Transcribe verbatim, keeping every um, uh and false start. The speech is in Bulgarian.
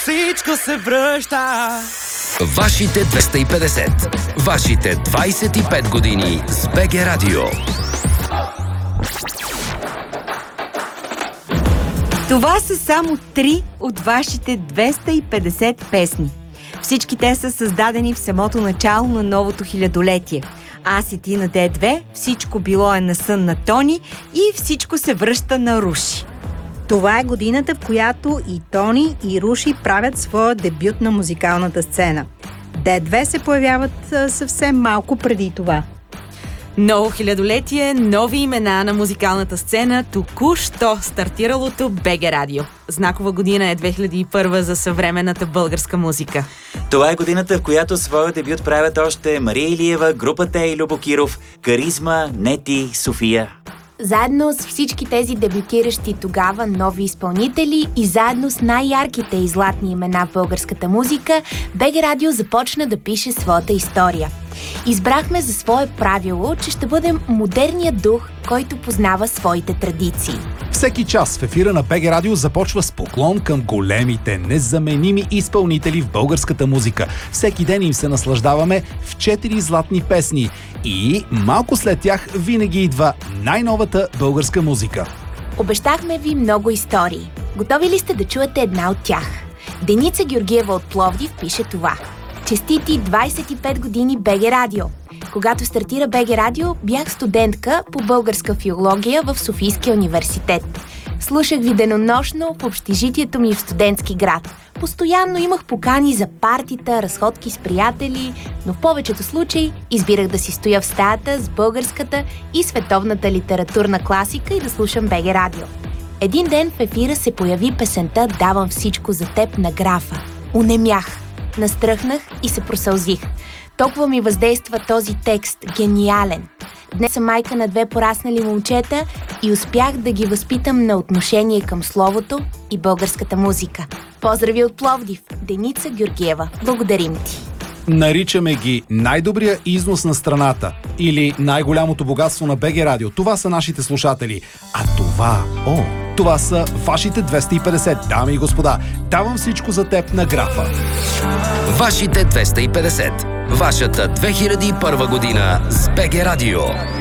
всичко се връща. Вашите двеста и петдесет. Вашите двайсет и пет години с БГ Радио. Това са само три от вашите двеста и петдесет песни. Всички те са създадени в самото начало на новото хилядолетие. Аз и ти на Д две, всичко било е на сън на Тони и всичко се връща на Руши. Това е годината, в която и Тони, и Руши правят своя дебют на музикалната сцена. Д две се появяват а, съвсем малко преди това. Ново хилядолетие, нови имена на музикалната сцена, току-що стартиралото БГ Радио. Знакова година е две хиляди и първа за съвременната българска музика. Това е годината, в която своя дебют правят още Мария Илиева, групата и Любо Киров, Каризма, Нети, София. Заедно с всички тези дебютиращи тогава нови изпълнители и заедно с най-ярките и златни имена в българската музика, БГ Радио започна да пише своята история. Избрахме за свое правило, че ще бъдем модерният дух, който познава своите традиции. Всеки час в ефира на БГ Радио започва с поклон към големите, незаменими изпълнители в българската музика. Всеки ден им се наслаждаваме в четири златни песни и малко след тях винаги идва най-новата българска музика. Обещахме ви много истории. Готови ли сте да чуете една от тях? Деница Георгиева от Пловдив пише това. Честити двайсет и пет години БГ Радио! Когато стартира БГ Радио, бях студентка по българска филология в Софийския университет. Слушах ви денонощно в общежитието ми в студентски град. Постоянно имах покани за партита, разходки с приятели, но в повечето случаи избирах да си стоя в стаята с българската и световната литературна класика и да слушам БГ Радио. Един ден в ефира се появи песента "Давам всичко за теб" на Графа. Унемях, настръхнах и се просълзих. Толкова ми въздейства този текст, гениален. Днес съм майка на две пораснали момчета и успях да ги възпитам на отношение към словото и българската музика. Поздрави от Пловдив, Деница Георгиева. Благодарим ти! Наричаме ги най-добрия износ на страната или най-голямото богатство на БГ Радио. Това са нашите слушатели. А това, о, това са вашите двеста и петдесет, дами и господа. Давам всичко за теб на Графа. Вашите двеста и петдесет. Вашата две хиляди и първа година с БГ Радио.